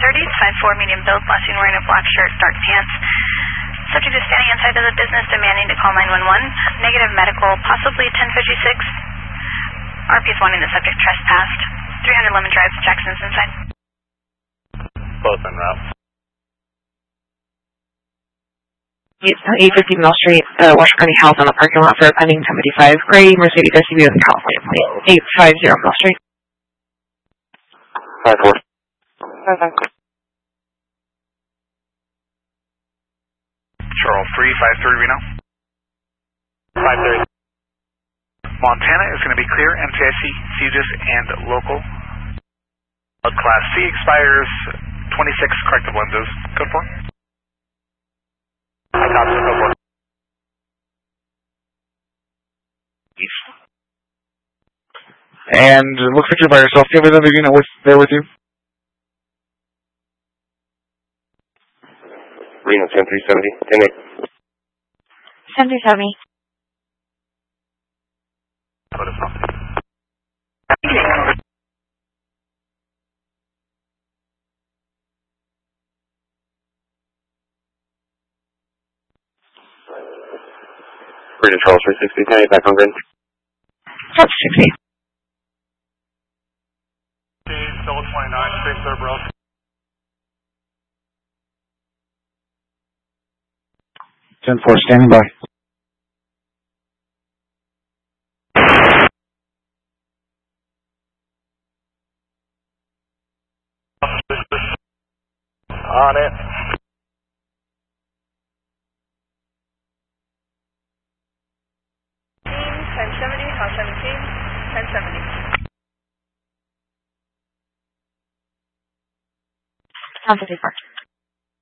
5'4", medium build, last seen wearing a black shirt, dark pants. Subject is standing inside of the business, demanding to call 911. Negative medical, possibly 1056. RP is wanting the subject trespassed. 300 Lemon Drive, Jackson's inside. Both en route. 850 Mill Street, Washoe County Health on the parking lot for a pending 1055 gray Mercedes SUV with a California plate. 850 Mill Street. 5-4. 5-5. Charles 3, 530 Reno. 530. Montana is going to be clear. MTIC, CGIS, and local. Class C expires 26, corrective lenses. Code 4. I copy the code 4. And it looks like you're by yourself. Do you have another unit there with you? Reno 10370. 10-8. 10-370. Reno Charles 360. 10-8 back on grid. Charles 60. Double 29, straight third row. 10-4, standing by. On it. House 17, 1070. 1054.